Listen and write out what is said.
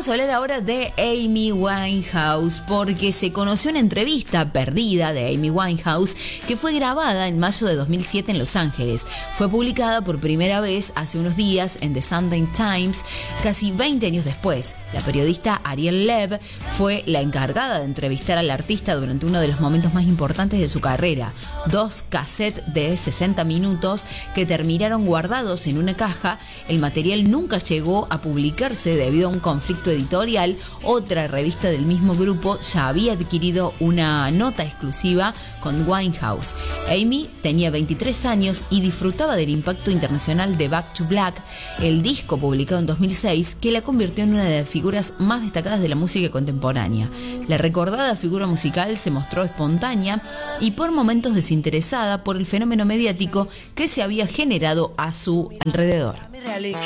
Vamos a hablar ahora de Amy Winehouse porque se conoció una entrevista perdida de Amy Winehouse que fue grabada en mayo de 2007 en Los Ángeles. Fue publicada por primera vez hace unos días en The Sunday Times, casi 20 años después. La periodista Ariel Lev fue la encargada de entrevistar al artista durante uno de los momentos más importantes de su carrera. 2 cassettes de 60 minutos que terminaron guardados en una caja. El material nunca llegó a publicarse debido a un conflicto editorial. Otra revista del mismo grupo ya había adquirido una nota exclusiva con Winehouse. Amy tenía 23 años y disfrutaba del impacto internacional de Back to Black, el disco publicado en 2006 que la convirtió en una de las figuras más destacadas de la música contemporánea. La recordada figura musical se mostró espontánea y por momentos desinteresada por el fenómeno mediático que se había generado a su alrededor.